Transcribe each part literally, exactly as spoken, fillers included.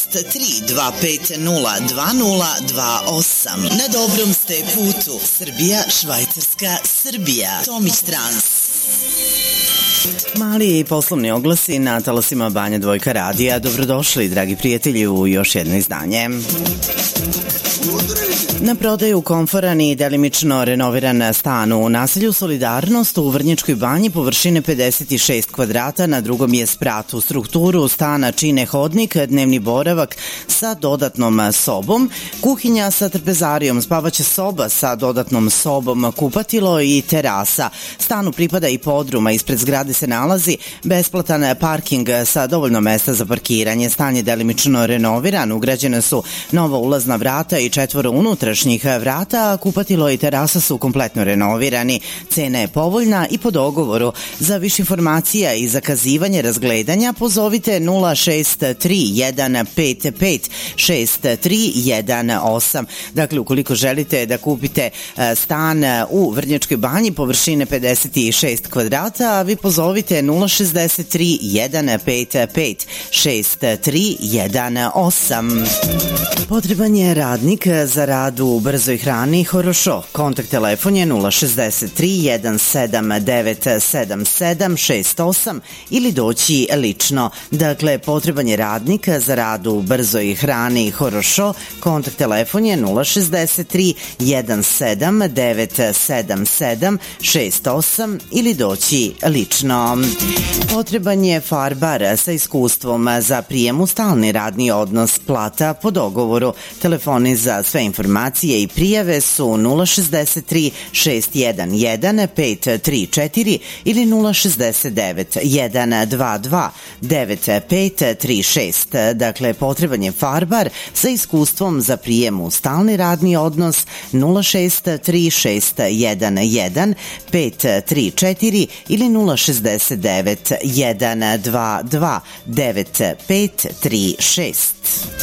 tri dva pet nula dva nula dva osam. Na dobrom ste putu. Srbija, Švajcarska, Srbija. Tomić Trans. Mali poslovni oglasi na talasima Banja Dvojka radija. Dobrodošli, dragi prijatelji, u još jedno izdanje. Na prodaju komforan i delimično renoviran stan u naselju Solidarnost u Vrnjačkoj Banji površine pedeset šest kvadrata, na drugom je sprat. U strukturu stana čine hodnik, dnevni boravak sa dodatnom sobom, kuhinja sa trpezarijom, spavaća soba sa dodatnom sobom, kupatilo i terasa. Stanu pripada i podruma, ispred zgrade se nalazi besplatan parking sa dovoljno mesta za parkiranje. Stan je delimično renoviran, ugrađene su nova ulazna vrata i četvoro unutrašnjih vrata, a kupatilo i terasa su kompletno renovirani. Cena je povoljna i po dogovoru. Za više informacija i zakazivanje razgledanja pozovite nula šest tri jedan pet pet šest tri jedan osam. Dakle, ukoliko želite da kupite stan u Vrnjačkoj Banji površine pedeset šest kvadrata, vi pozovite nula šest tri jedan pet pet šest tri jedan osam. Potreban je radnik za rad u brzoj hrani Horošo. Kontakt telefon je nula šest tri jedan sedam devet sedam sedam šest osam ili doći lično. Dakle, potreban je radnik za rad u brzoj hrani Horošo. Kontakt telefon je nula šest tri jedan sedam devet sedam sedam šest osam ili doći lično. Potreban je farbar sa iskustvom za prijem u stalni radni odnos, plata po dogovoru. Telefoni za sve informacije i prijave su nula šest tri šest jedan jedan pet tri četiri ili nula šest devet jedan dva dva devet pet tri šest. Dakle, potreban je farbar sa iskustvom za prijem u stalni radni odnos nula šest tri šest jedan jedan pet tri četiri ili nula šest devet jedan dva dva devet pet tri šest.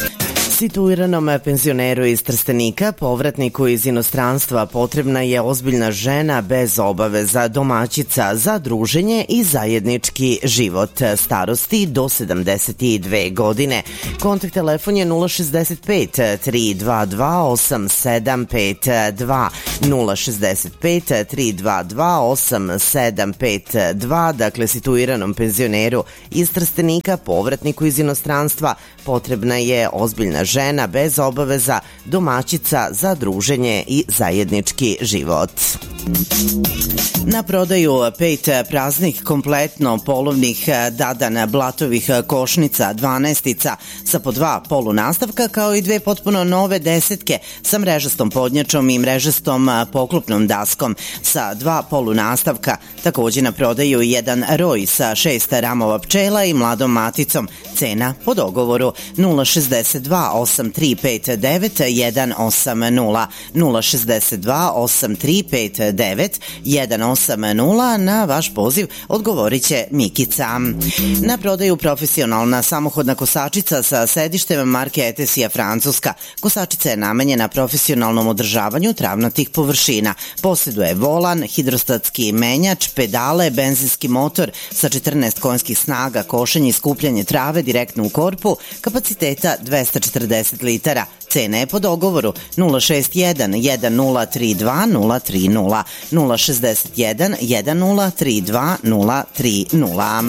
Situiranom penzioneru iz Trstenika, povratniku iz inostranstva, potrebna je ozbiljna žena bez obaveza, domaćica za druženje i zajednički život, starosti do sedamdeset dve godine. Kontakt telefon je nula šest pet tri dva dva osam sedam pet dva, nula šest pet tri dva dva osam sedam pet dva. Dakle, situiranom penzioneru iz Trstenika, povratniku iz inostranstva, potrebna je ozbiljna žena bez obaveza, domaćica za druženje i zajednički život. Na prodaju pet praznih kompletno polovnih Dadan Blatovih košnica dvanaestica sa po dva polunastavka, kao i dve potpuno nove desetke sa mrežastom podnjačom i mrežastom poklopnom daskom sa dva polunastavka. Takođe na prodaju jedan roj sa šest ramova pčela i mladom maticom. Cena po dogovoru nula šest dva osam tri pet devet jedan osam nula, nula šest dva osam tri pet devet jedan osam nula. Na vaš poziv odgovorit će Mikica. Na prodaju profesionalna samohodna kosačica sa sedištem marke Etesija Francuska. Kosačica je namenjena profesionalnom održavanju travnatih površina. Posjeduje volan, hidrostatski menjač, pedale, benzinski motor sa četrnaest konjskih snaga, košenje i skupljanje trave direktno u korpu, kapaciteta dvesta četrdeset litara. Cena je po dogovoru nula šest jedan jedan nula tri dva nula tri nula, nula šest jedan jedan nula tri dva nula tri nula.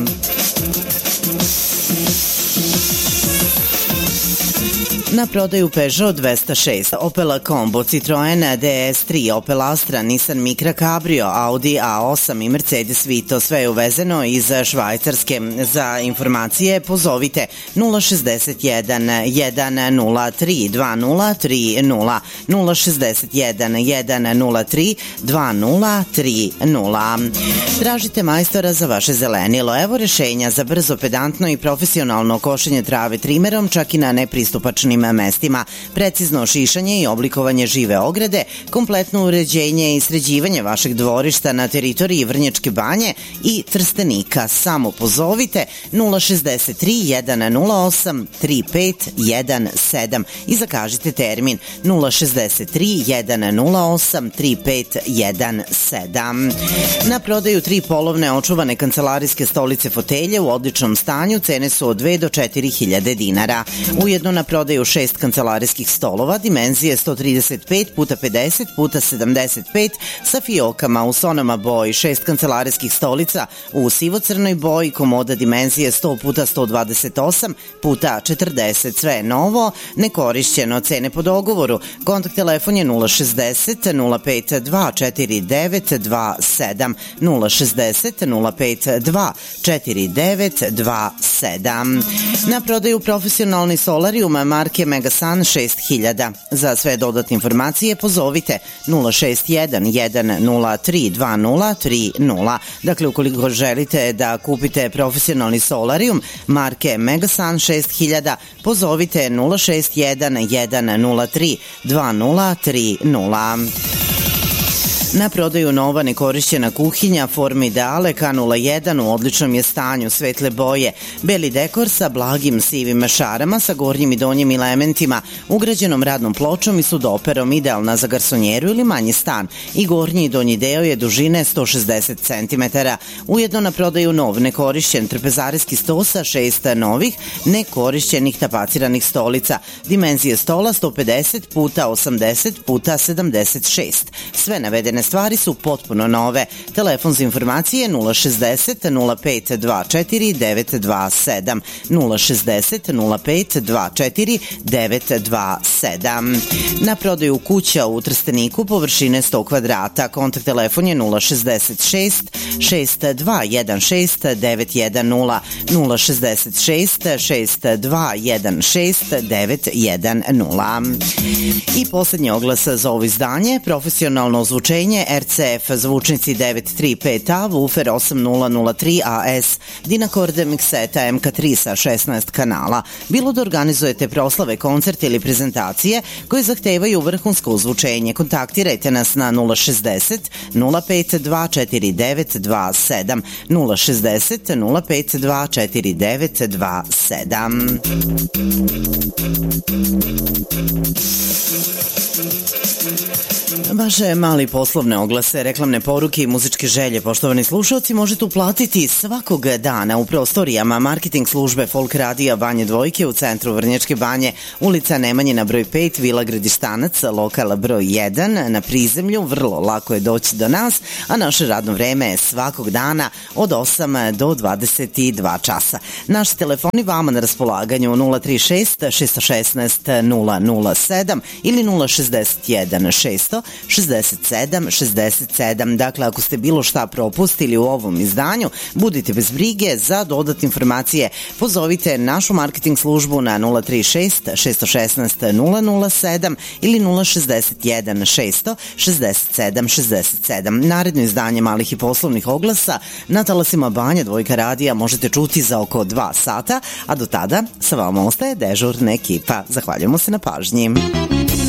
Na prodaju Peugeot dvesta šest, Opel Combo, Citroen D S tri, Opel Astra, Nissan Micra Cabrio, Audi A osam i Mercedes Vito. Sve je uvezeno iz Švajcarske. Za informacije pozovite nula šest jedan jedan nula tri dva nula tri nula, nula šest jedan jedan nula tri dva nula tri nula. Tražite majstora za vaše zelenilo. Evo rešenja za brzo, pedantno i profesionalno košenje trave trimerom, čak i na nepristupačnim mestima, precizno šišanje i oblikovanje žive ograde, kompletno uređenje i sređivanje vašeg dvorišta na teritoriji Vrnjačke Banje i Trstenika. Samo pozovite nula šest tri jedan nula osam tri pet jedan sedam i zakažite termin nula šest tri jedan nula osam tri pet jedan sedam. Na prodaju tri polovne očuvane kancelarijske stolice fotelje u odličnom stanju, cene su od dve do četiri hiljade dinara. Ujedno na na prodaju šest kancelarijskih stolova, dimenzije sto trideset pet puta pedeset puta sedamdeset pet sa fiokama u sonama boji, šest kancelarijskih stolica u sivo-crnoj boji, komoda dimenzije sto puta sto dvadeset osam puta četrdeset, sve je novo, nekorišćeno, cene po dogovoru. Kontakt telefon je nula šezdeset nula pet dva četiri devet dva sedam, nula šezdeset nula pet dva četiri devet dva sedam. Na prodaju profesionalni solarium marke Megasun šest hiljada. Za sve dodatne informacije pozovite nula šest jedan jedan nula tri dva nula tri nula. Dakle, ukoliko želite da kupite profesionalni solarium marke Megasun šest hiljada, pozovite nula šest jedan jedan nula tri dva nula tri nula. Na prodaju nova nekorišćena kuhinja forme Ideale K nula jedan u odličnom je stanju, svetle boje, beli dekor sa blagim sivim šarama sa gornjim i donjim elementima, ugrađenom radnom pločom i sudoperom, idealna za garsonjeru ili manji stan, i gornji i donji deo je dužine sto šezdeset centimetara. Ujedno na prodaju nov nekorišćen trpezarijski sto sa šest novih nekorišćenih tapaciranih stolica, dimenzije stola sto pedeset puta osamdeset puta sedamdeset šest. Sve navedene stvari su potpuno nove. Telefon za informacije nula šezdeset nula pet dva četiri devet dva sedam, nula šezdeset nula pet dva četiri devet dva sedam. Na prodaju kuća u Trsteniku površine sto kvadrata. Kontakt telefon je nula šezdeset šest šest dva jedan šest devet jedan nula, nula šezdeset šest šest dva jedan šest devet jedan nula. I poslednji oglas za ovo izdanje, profesionalno ozvučenje R C F zvučnici devet tri pet A, woofer osam nula nula tri A S, Dinakorde mikseta M K tri sa šesnaest kanala. Bilo da organizujete proslave, koncerte ili prezentacije koje zahtevaju vrhunsko ozvučenje, kontaktirajte nas na nula šezdeset nula pet dva četiri devet dva sedam, nula šezdeset nula pet dva četiri devet dva sedam. Vaše mali poslovne oglase, reklamne poruke i muzičke želje, poštovani slušalci, možete uplatiti svakog dana u prostorijama marketing službe Folk Radija Banje Dvojke u centru Vrnjačke Banje, ulica Nemanjina broj pet, Vila Gradištanac, lokal broj jedan, na prizemlju. Vrlo lako je doći do nas, a naše radno vreme je svakog dana od osam do dvadeset dva časa. Naši telefoni vama na raspolaganju nula tri šest šest jedan šest nula nula sedam ili nula šezdeset jedan šest šezdeset sedam šezdeset sedam. Dakle, ako ste bilo šta propustili u ovom izdanju, budite bez brige. Za dodatne informacije pozovite našu marketing službu na nula tri šest šest jedan šest nula nula sedam ili nula šezdeset jedan šest šezdeset sedam šezdeset sedam. Naredno izdanje malih i poslovnih oglasa na talasima Banja Dvojka radija možete čuti za oko dva sata, a do tada sa vama ostaje dežurna ekipa. Zahvaljujemo se na pažnji.